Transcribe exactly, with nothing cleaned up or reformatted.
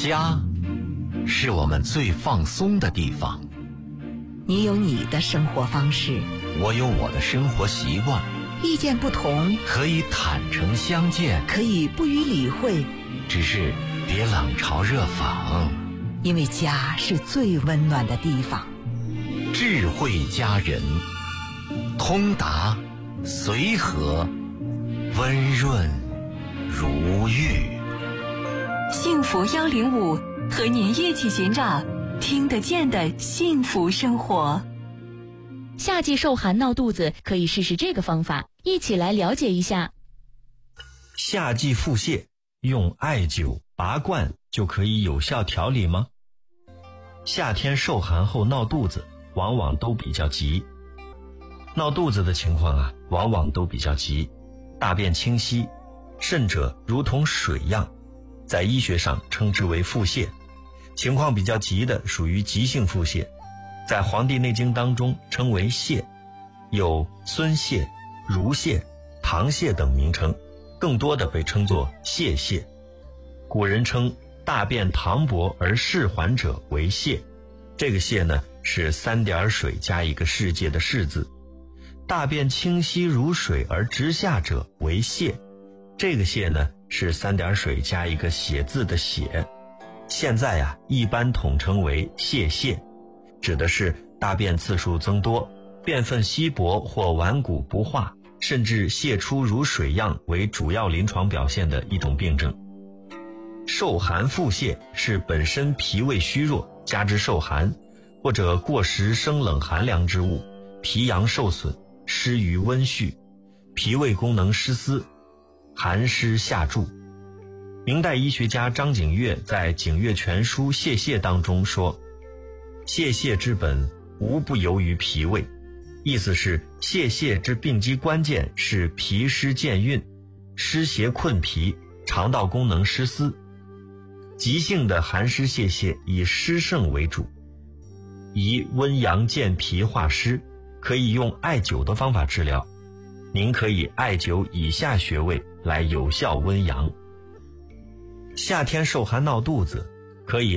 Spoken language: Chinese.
家是我们最放松的地方。 你有你的生活方式， 我有我的生活习惯。 意见不同， 可以坦诚相见， 可以不予理会， 只是别冷嘲热讽。 因为家是最温暖的地方。 智慧佳人，通达随和，温润如玉。 幸福幺零五，和您一起寻找听得见的幸福生活。 夏季受寒闹肚子，可以试试这个方法，一起来了解一下。 夏季腹泻，用艾灸、拔罐就可以有效调理吗？夏天受寒后闹肚子，往往都比较急。闹肚子的情况啊，往往都比较急，大便清晰，甚者如同水样，在医学上称之为腹泻。情况比较急的属于急性腹泻，在《黄帝内经》当中称为泻，有孙泻、如泻、溏泻等名称，更多的被称作泻泻。古人称大便溏薄而湿缓者为泻，这个泻呢是三点水加一个世界的世字。大便清晰如水而直下者为泻，这个泻呢是三点水加一个血字的血。现在啊，一般统称为泻泻，指的是大便次数增多，便粪稀薄或顽固不化，甚至泻出如水样为主要临床表现的一种病症。受寒腹泻是本身脾胃虚弱，加之受寒，或者过食生冷寒凉之物，脾阳受损，失于温煦，脾胃功能失司，寒湿下注。明代医学家张景岳在《景岳全书泻泻》当中说，泻泻之本无不由于脾胃，意思是泻泻之病机关键是脾湿健运，湿邪困脾，肠道功能失司。急性的寒湿泻泻以湿盛为主，宜温阳健脾化湿，可以用艾灸的方法治疗。您可以艾灸以下穴位来有效温阳。夏天受寒闹肚子，可以